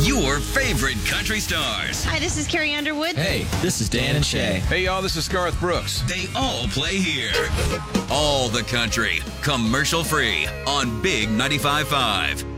your favorite country stars. Hi, this is Carrie Underwood. Hey, this is Dan and Shay. Hey, y'all, this is Garth Brooks. They all play here. All the country, commercial free on Big 95.5.